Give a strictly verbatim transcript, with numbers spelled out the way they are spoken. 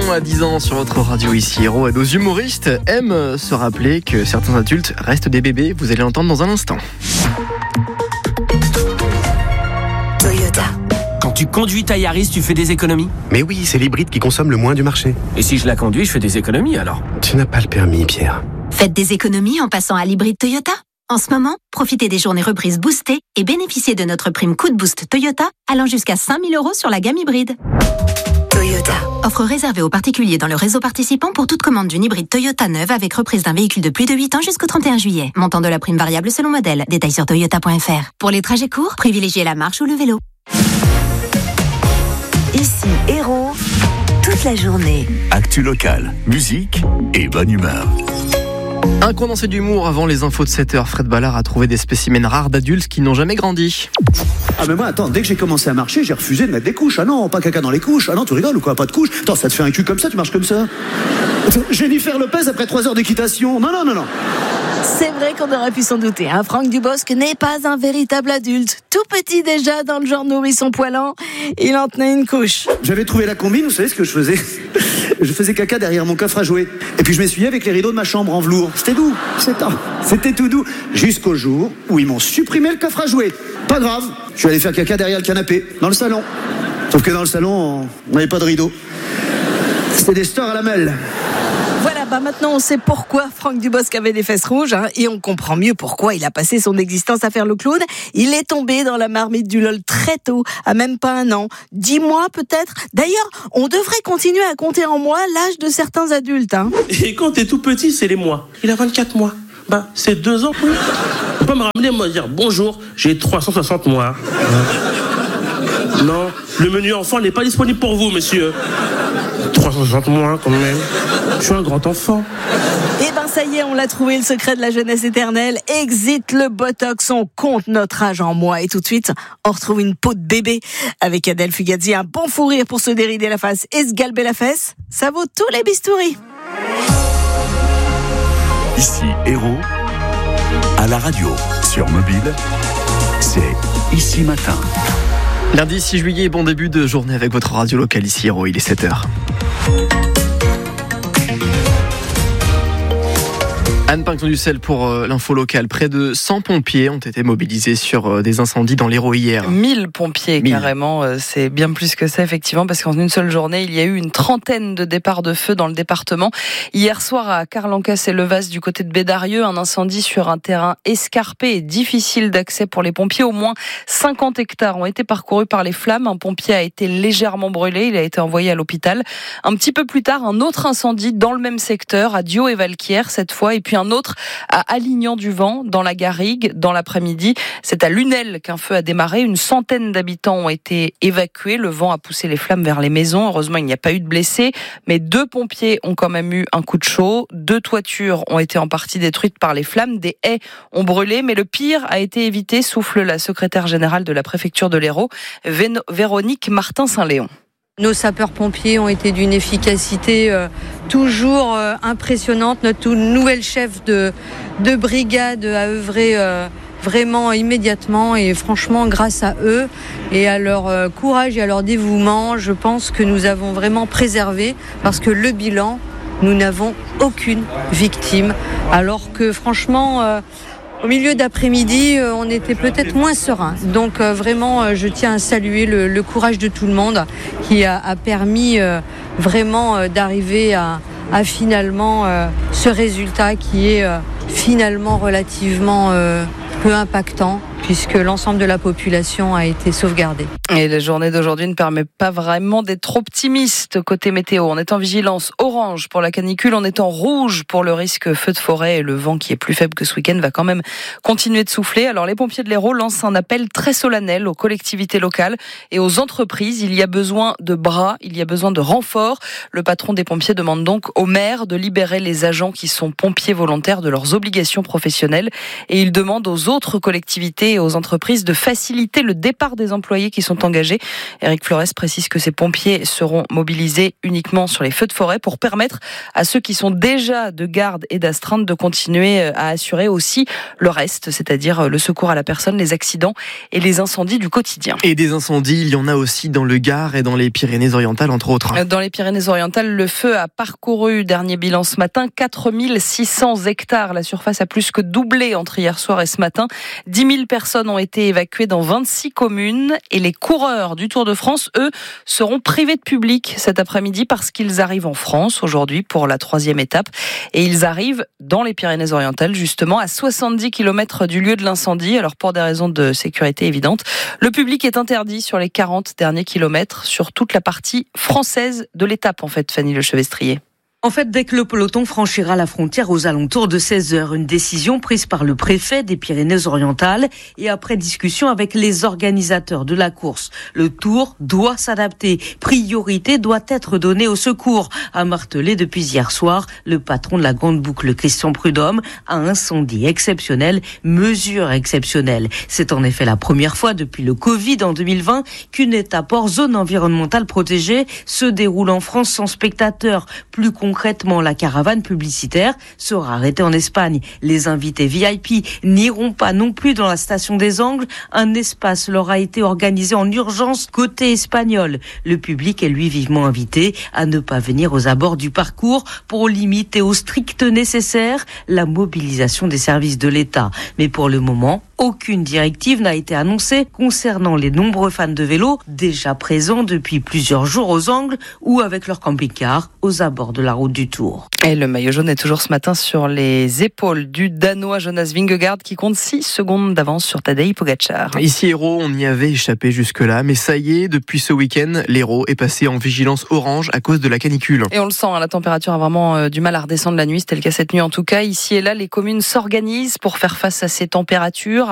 à dix ans sur votre radio ici Héros. Et nos humoristes aiment se rappeler que certains adultes restent des bébés. Vous allez l'entendre dans un instant. Toyota. Quand tu conduis ta Yaris, tu fais des économies ? Mais oui, c'est l'hybride qui consomme le moins du marché. Et si je la conduis, je fais des économies alors ? Tu n'as pas le permis, Pierre. Faites des économies en passant à l'hybride Toyota. En ce moment, profitez des journées reprises boostées et bénéficiez de notre prime coup de boost Toyota allant jusqu'à cinq mille euros sur la gamme hybride. Toyota. Offre réservée aux particuliers dans le réseau participant pour toute commande d'une hybride Toyota neuve avec reprise d'un véhicule de plus de huit ans jusqu'au trente et un juillet. Montant de la prime variable selon modèle. Détails sur toyota point f r. Pour les trajets courts, privilégiez la marche ou le vélo. Ici Héros, toute la journée. Actu locale, musique et bonne humeur. Un condensé d'humour avant les infos de sept heures. Fred Ballard a trouvé des spécimens rares d'adultes qui n'ont jamais grandi. Ah mais moi attends, dès que j'ai commencé à marcher, j'ai refusé de mettre des couches. Ah non, pas caca dans les couches. Ah non, tu rigoles ou quoi, pas de couches. Attends, ça te fait un cul comme ça, tu marches comme ça. Jennifer Lopez après trois heures d'équitation. Non, non, non, non. C'est vrai qu'on aurait pu s'en douter. Hein. Franck Dubosc n'est pas un véritable adulte. Tout petit déjà, dans le genre nourrisson poilant, il en tenait une couche. J'avais trouvé la combine, vous savez ce que je faisais ? Je faisais caca derrière mon coffre à jouets. Et puis je m'essuyais avec les rideaux de ma chambre en velours. C'était doux, c'était, c'était tout doux. Jusqu'au jour où ils m'ont supprimé le coffre à jouets. Pas grave, je suis allé faire caca derrière le canapé, dans le salon. Sauf que dans le salon, on n'avait pas de rideau. C'était des stores à la mêle. Voilà, bah maintenant on sait pourquoi Franck Dubosc avait des fesses rouges, hein, et on comprend mieux pourquoi il a passé son existence à faire le clown. Il est tombé dans la marmite du LOL très tôt, à même pas un an, dix mois peut-être. D'ailleurs, on devrait continuer à compter en mois l'âge de certains adultes. Hein. Et quand t'es tout petit, c'est les mois. Il a vingt-quatre mois. Bah, c'est deux ans. Oui. Faut pas me ramener, moi, dire bonjour, j'ai trois cent soixante mois. Non, le menu enfant n'est pas disponible pour vous, monsieur. trois cent soixante mois, quand même. Je suis un grand enfant. Eh ben, ça y est, on l'a trouvé, le secret de la jeunesse éternelle. Exit le botox, on compte notre âge en mois. Et tout de suite, on retrouve une peau de bébé. Avec Adèle Fugazzi, un bon fou rire pour se dérider la face et se galber la fesse. Ça vaut tous les bistouris. Ici Héros, à la radio, sur mobile, c'est Ici Matin. Lundi six juillet, bon début de journée avec votre radio locale ici Héros, il est sept heures. Anne Pinxon-Dussel pour euh, l'info locale. Près de cent pompiers ont été mobilisés sur euh, des incendies dans l'Hérault hier. mille pompiers mille. Carrément, euh, c'est bien plus que ça effectivement, parce qu'en une seule journée, il y a eu une trentaine de départs de feu dans le département. Hier soir à Carlancas-et-Levas du côté de Bédarieux, un incendie sur un terrain escarpé et difficile d'accès pour les pompiers. Au moins cinquante hectares ont été parcourus par les flammes. Un pompier a été légèrement brûlé, il a été envoyé à l'hôpital. Un petit peu plus tard, un autre incendie dans le même secteur, à Dio et Valquière cette fois, et puis un autre à Alignan-du-Vent, dans la Garrigue, dans l'après-midi. C'est à Lunel qu'un feu a démarré. Une centaine d'habitants ont été évacués. Le vent a poussé les flammes vers les maisons. Heureusement, il n'y a pas eu de blessés. Mais deux pompiers ont quand même eu un coup de chaud. Deux toitures ont été en partie détruites par les flammes. Des haies ont brûlé. Mais le pire a été évité, souffle la secrétaire générale de la préfecture de l'Hérault, Véronique Martin-Saint-Léon. Nos sapeurs-pompiers ont été d'une efficacité euh, toujours euh, impressionnante. Notre nouvelle chef de, de brigade a œuvré euh, vraiment immédiatement et franchement grâce à eux et à leur euh, courage et à leur dévouement, je pense que nous avons vraiment préservé, parce que le bilan, nous n'avons aucune victime, alors que franchement... Euh, Au milieu d'après-midi, on était peut-être moins serein. Donc euh, vraiment, je tiens à saluer le, le courage de tout le monde qui a, a permis euh, vraiment euh, d'arriver à, à finalement euh, ce résultat qui est euh, finalement relativement euh, peu impactant, puisque l'ensemble de la population a été sauvegardée. Et la journée d'aujourd'hui ne permet pas vraiment d'être trop optimiste côté météo. On est en vigilance orange pour la canicule, on est en rouge pour le risque feu de forêt, et le vent qui est plus faible que ce week-end va quand même continuer de souffler. Alors les pompiers de l'Hérault lancent un appel très solennel aux collectivités locales et aux entreprises. Il y a besoin de bras, il y a besoin de renforts. Le patron des pompiers demande donc aux maires de libérer les agents qui sont pompiers volontaires de leurs obligations professionnelles, et il demande aux autres collectivités demander aux entreprises de faciliter le départ des employés qui sont engagés. Éric Flores précise que ces pompiers seront mobilisés uniquement sur les feux de forêt pour permettre à ceux qui sont déjà de garde et d'astreinte de continuer à assurer aussi le reste, c'est-à-dire le secours à la personne, les accidents et les incendies du quotidien. Et des incendies, il y en a aussi dans le Gard et dans les Pyrénées-Orientales, entre autres. Dans les Pyrénées-Orientales, le feu a parcouru, dernier bilan ce matin, quatre mille six cents hectares. La surface a plus que doublé entre hier soir et ce matin. dix mille personnes ont été évacuées dans vingt-six communes et les coureurs du Tour de France, eux, seront privés de public cet après-midi parce qu'ils arrivent en France aujourd'hui pour la troisième étape et ils arrivent dans les Pyrénées-Orientales justement à soixante-dix kilomètres du lieu de l'incendie. Alors pour des raisons de sécurité évidentes, le public est interdit sur les quarante derniers kilomètres sur toute la partie française de l'étape en fait, Fanny Lechevestrier. En fait, dès que le peloton franchira la frontière aux alentours de seize heures, une décision prise par le préfet des Pyrénées-Orientales et après discussion avec les organisateurs de la course. Le Tour doit s'adapter. Priorité doit être donnée au secours, a martelé depuis hier soir le patron de la Grande Boucle, Christian Prudhomme, à incendie exceptionnel, mesure exceptionnelle. C'est en effet la première fois depuis le Covid en deux mille vingt qu'une étape hors zone environnementale protégée se déroule en France sans spectateurs. Plus Concrètement, la caravane publicitaire sera arrêtée en Espagne. Les invités V I P n'iront pas non plus dans la station des Angles. Un espace leur a été organisé en urgence côté espagnol. Le public est lui vivement invité à ne pas venir aux abords du parcours pour limiter au strict nécessaire la mobilisation des services de l'État. Mais pour le moment, aucune directive n'a été annoncée concernant les nombreux fans de vélo déjà présents depuis plusieurs jours aux Angles ou avec leur camping-car aux abords de la route du Tour. Et le maillot jaune est toujours ce matin sur les épaules du Danois Jonas Vingegaard qui compte six secondes d'avance sur Tadej Pogačar. Ici Hérault, on y avait échappé jusque-là, mais ça y est, depuis ce week-end, l'Hérault est passé en vigilance orange à cause de la canicule. Et on le sent, hein, la température a vraiment euh, du mal à redescendre la nuit, c'était le cas cette nuit en tout cas. Ici et là, les communes s'organisent pour faire face à ces températures.